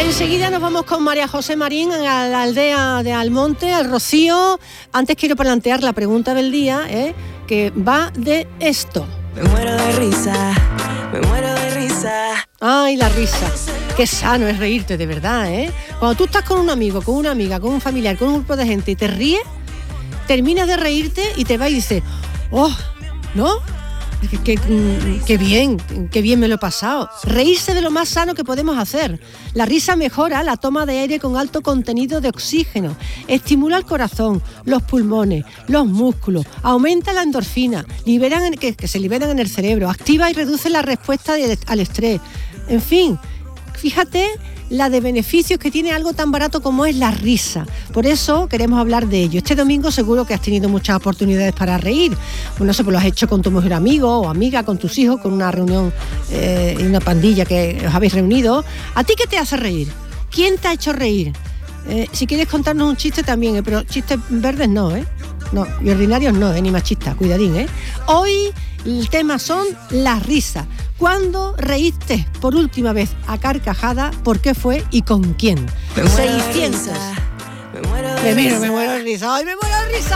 Enseguida nos vamos con María José Marín a la aldea de Almonte, al Rocío. Antes quiero plantear la pregunta del día, que va de esto. Me muero de risa, me muero de risa. Ay, la risa. Qué sano es reírte, de verdad, ¿eh? Cuando tú estás con un amigo, con una amiga, con un familiar, con un grupo de gente y te ríes, terminas de reírte y te vas y dices, ¡oh! ¿No? Qué bien me lo he pasado. Reírse de lo más sano que podemos hacer. La risa mejora la toma de aire con alto contenido de oxígeno, estimula el corazón, los pulmones, los músculos, aumenta la endorfina, que se liberan en el cerebro, activa y reduce la respuesta al estrés. En fin, fíjate la de beneficios que tiene algo tan barato como es la risa. Por eso queremos hablar de ello. Este domingo seguro que has tenido muchas oportunidades para reír. Bueno, eso pues lo has hecho con tu mejor amigo o amiga, con tus hijos, con una reunión y una pandilla que os habéis reunido. ¿A ti qué te hace reír? ¿Quién te ha hecho reír? Si quieres contarnos un chiste también, pero chistes verdes no, No, y ordinarios no, ni machistas, cuidadín, Hoy el tema son las risas. ¿Cuándo reíste por última vez a carcajada? ¿Por qué fue y con quién? 600. Me muero de risa. ¡Ay, me muero de risa!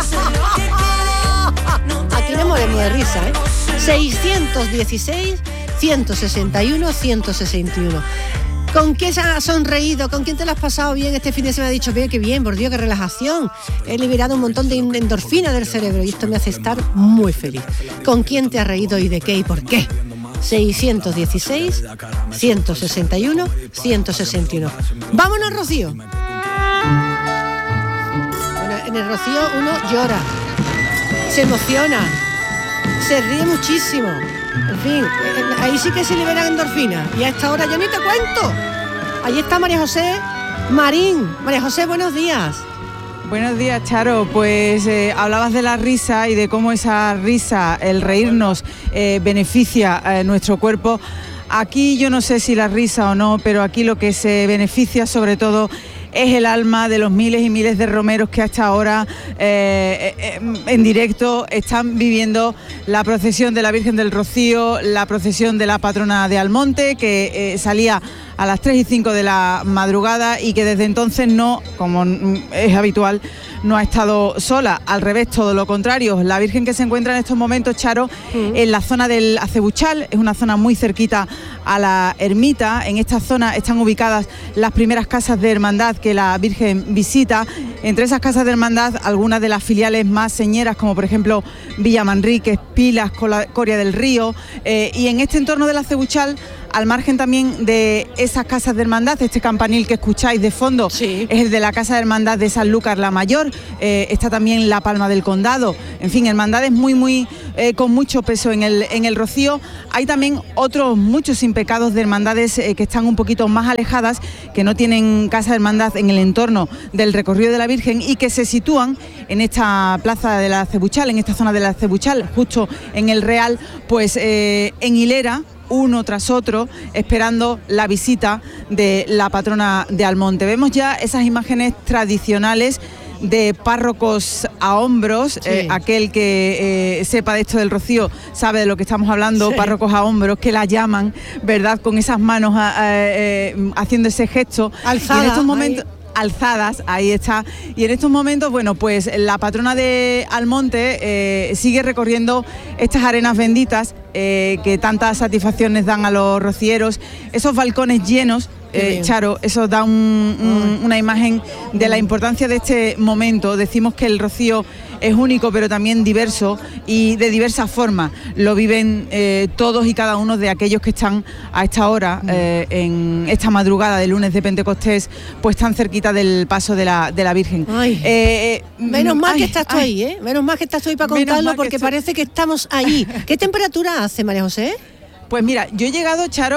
Aquí no moremos de risa, 616 161 161. ¿Con quién has sonreído? ¿Con quién te lo has pasado bien este fin de semana? Has dicho, qué bien, por Dios, qué relajación. He liberado un montón de endorfina del cerebro y esto me hace estar muy feliz. ¿Con quién te has reído y de qué y por qué? 616 161 161. ¡Vámonos, Rocío! Bueno, en el Rocío uno llora, se emociona, se ríe muchísimo. En fin, ahí sí que se liberan endorfinas. Y a esta hora yo ni te cuento. Ahí está María José Marín. María José, buenos días. Buenos días, Charo. Pues hablabas de la risa y de cómo esa risa, el reírnos, beneficia nuestro cuerpo. Aquí yo no sé si la risa o no, pero aquí lo que se beneficia sobre todo es el alma de los miles y miles de romeros que hasta ahora en directo están viviendo la procesión de la Virgen del Rocío, la procesión de la patrona de Almonte, que salía a las 3 y 5 de la madrugada y que desde entonces no, como es habitual, no ha estado sola, al revés, todo lo contrario. La Virgen que se encuentra en estos momentos, Charo, en la zona del Acebuchal, es una zona muy cerquita a la ermita. En esta zona están ubicadas las primeras casas de hermandad que la Virgen visita. Entre esas casas de hermandad, algunas de las filiales más señeras, como por ejemplo Villa Manríquez, Pilas, Coria del Río, y en este entorno del Acebuchal, al margen también de esas casas de hermandad, este campanil que escucháis de fondo, sí, es el de la Casa de Hermandad de Sanlúcar la Mayor, está también la Palma del Condado, en fin, hermandades muy con mucho peso en el Rocío. Hay también otros muchos sin pecados de hermandades que están un poquito más alejadas, que no tienen casa de hermandad en el entorno del recorrido de la Virgen y que se sitúan en esta plaza de la Acebuchal, en esta zona de la Acebuchal, justo en el Real, pues en hilera, uno tras otro, esperando la visita de la patrona de Almonte. Vemos ya esas imágenes tradicionales de párrocos a hombros, sí. Aquel que sepa de esto del Rocío sabe de lo que estamos hablando, sí. Párrocos a hombros, que la llaman, ¿verdad?, con esas manos haciendo ese gesto. Alzada, y en estos momentos... alzadas, ahí está, y en estos momentos, bueno, pues la patrona de Almonte sigue recorriendo estas arenas benditas que tantas satisfacciones dan a los rocieros, esos balcones llenos. Charo, eso da una imagen de la importancia de este momento. Decimos que el Rocío es único, pero también diverso y de diversas formas. Lo viven todos y cada uno de aquellos que están a esta hora, en esta madrugada de lunes de Pentecostés, pues tan cerquita del paso de la Virgen. Menos mal que estás tú ahí, Menos mal que estás tú ahí para contarlo, porque parece que estamos ahí. ¿Qué temperatura hace, María José? Pues mira, yo he llegado, Charo,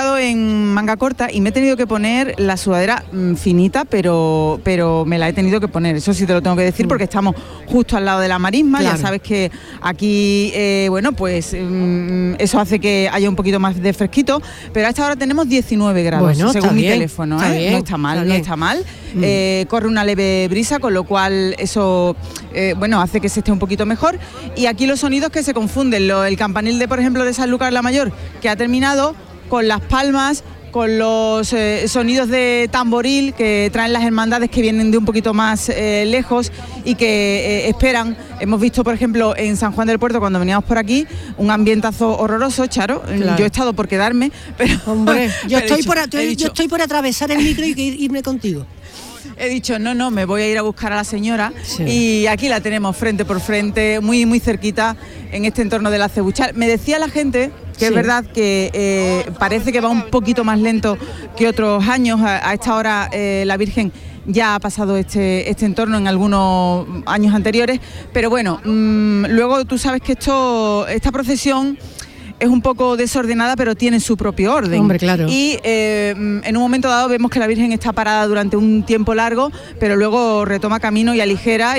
en manga corta y me he tenido que poner la sudadera finita, pero me la he tenido que poner, eso sí te lo tengo que decir, porque estamos justo al lado de la marisma, claro. Ya sabes que aquí, bueno, pues eso hace que haya un poquito más de fresquito, pero a esta hora tenemos 19 grados, bueno, según mi teléfono, está bien, no está mal. Corre una leve brisa, con lo cual eso, bueno, hace que se esté un poquito mejor, y aquí los sonidos que se confunden, el campanil de, por ejemplo, de Sanlúcar la Mayor, que ha terminado, con las palmas, con los sonidos de tamboril que traen las hermandades que vienen de un poquito más lejos y que esperan. Hemos visto, por ejemplo, en San Juan del Puerto, cuando veníamos por aquí, un ambientazo horroroso, Charo. Claro. Yo he estado por quedarme, pero... Hombre, yo estoy por atravesar el micro y irme contigo. He dicho, no, me voy a ir a buscar a la señora, sí. Y aquí la tenemos frente por frente, muy, muy cerquita, en este entorno del Acebuchal. Me decía la gente que sí. Es verdad que parece que va un poquito más lento que otros años. A esta hora la Virgen ya ha pasado este entorno en algunos años anteriores, pero bueno, luego tú sabes que esta procesión es un poco desordenada, pero tiene su propio orden. Hombre, claro. Y en un momento dado vemos que la Virgen está parada durante un tiempo largo, pero luego retoma camino y aligera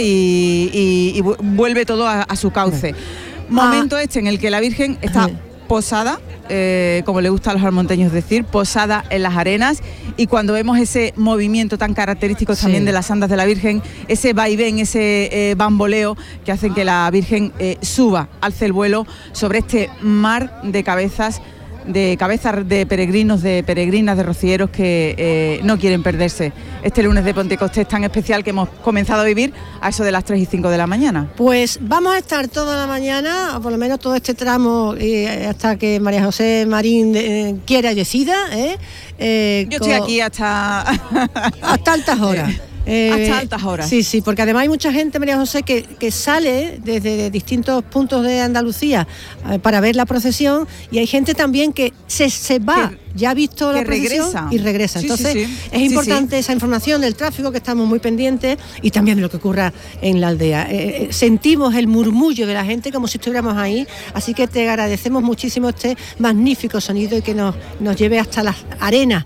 y vuelve todo a su cauce. Momento en el que la Virgen está posada, como le gusta a los almonteños decir, posada en las arenas, y cuando vemos ese movimiento tan característico también de las andas de la Virgen, ese vaivén, ese bamboleo que hacen que la Virgen suba, alce el vuelo sobre este mar de cabezas de peregrinos, de peregrinas, de rocieros que no quieren perderse este lunes de Pentecostés tan especial que hemos comenzado a vivir a eso de las 3 y 5 de la mañana. Pues vamos a estar toda la mañana, o por lo menos todo este tramo, hasta que María José Marín quiera y decida. Yo estoy aquí hasta altas horas. Hasta altas horas. Sí, porque además hay mucha gente, María José, que sale desde distintos puntos de Andalucía para ver la procesión, y hay gente también que se va, ya ha visto la procesión y regresa. Entonces es importante esa información del tráfico, que estamos muy pendientes, y también de lo que ocurra en la aldea. Sentimos el murmullo de la gente como si estuviéramos ahí, así que te agradecemos muchísimo este magnífico sonido y que nos lleve hasta las arenas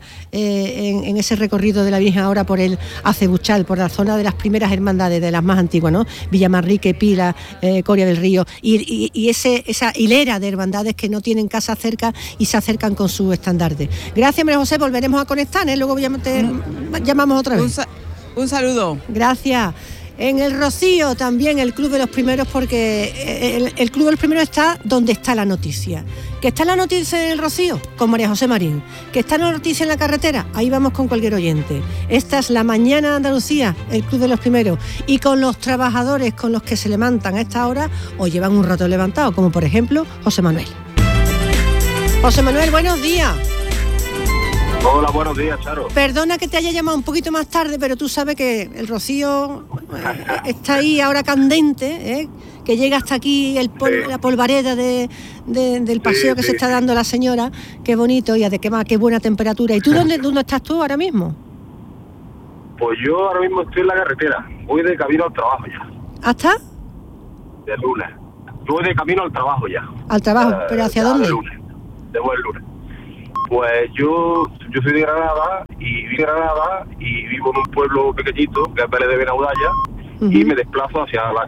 en ese recorrido de la Virgen ahora por el Acebuchal, por la zona de las primeras hermandades, de las más antiguas, ¿no? Villamanrique, Pila, Coria del Río, y esa hilera de hermandades que no tienen casa cerca y se acercan con su estandarte. Gracias, María José, volveremos a conectar, luego te llamamos otra vez. Un saludo. Gracias. En el Rocío también el Club de los Primeros, porque el Club de los Primeros está donde está la noticia. ¿Que está la noticia en el Rocío? Con María José Marín. ¿Que está la noticia en la carretera? Ahí vamos con cualquier oyente. Esta es la mañana de Andalucía, el Club de los Primeros. Y con los trabajadores con los que se levantan a esta hora o llevan un rato levantado, como por ejemplo José Manuel. José Manuel, buenos días. Hola, buenos días, Charo. Perdona que te haya llamado un poquito más tarde, pero tú sabes que el Rocío está ahí ahora candente, que llega hasta aquí la polvareda del paseo que se está dando la señora. Qué bonito, y además qué buena temperatura. ¿Y tú dónde estás tú ahora mismo? Pues yo ahora mismo estoy en la carretera, voy de camino al trabajo ya. ¿Hasta? De lunes. Voy de camino al trabajo ya. ¿Al trabajo? ¿Pero hacia dónde? De lunes. Debo el lunes. Pues yo soy de Granada y vivo en un pueblo pequeñito que es Vélez de Benaudalla, y me desplazo hacia la